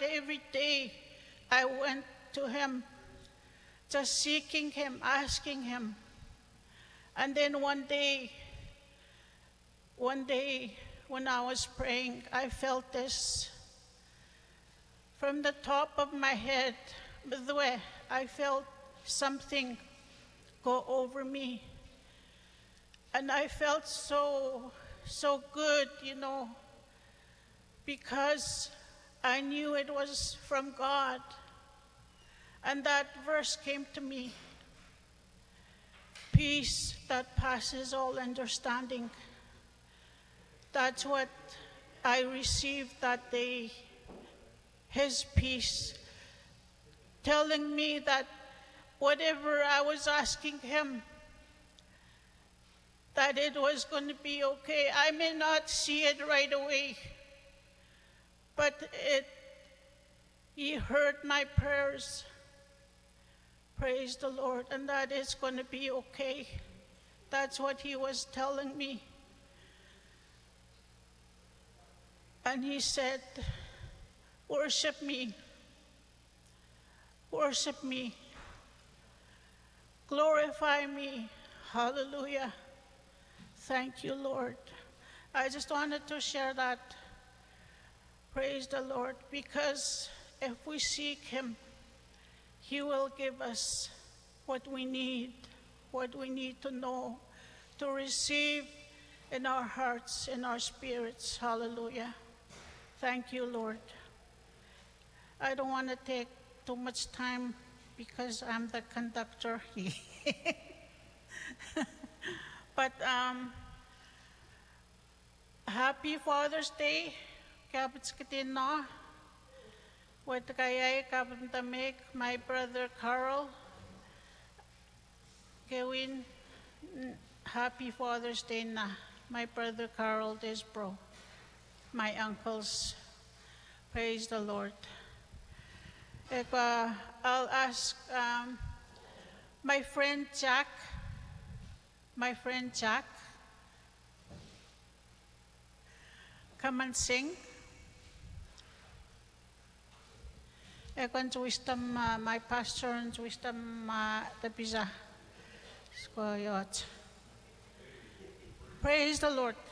every day, I went to him, just seeking him, asking him. And then one day when I was praying, I felt this from the top of my head. By the way, I felt something go over me. And I felt so good, because I knew it was from God. And that verse came to me: peace that passes all understanding. That's what I received that day. His peace, telling me that whatever I was asking him, that it was going to be okay. I may not see it right away, but he heard my prayers. Praise the Lord. And that it's going to be okay. That's what he was telling me. And he said, worship me. Worship me. Glorify me. Hallelujah. Thank you, Lord. I just wanted to share that. Praise the Lord. Because if we seek him, he will give us what we need to know, to receive in our hearts, in our spirits. Hallelujah. Thank you, Lord. I don't want to take too much time because I'm the conductor. But happy Father's Day. Kapits kitin no. What kayay kapamtamik, my brother Carl. Gawin, happy Father's Day na. My brother Carl Desbro. My uncles. Praise the Lord. I'll ask my friend Jack. Come and sing. Ekon wisdom, my pastor and wisdom the pizza. Praise the Lord.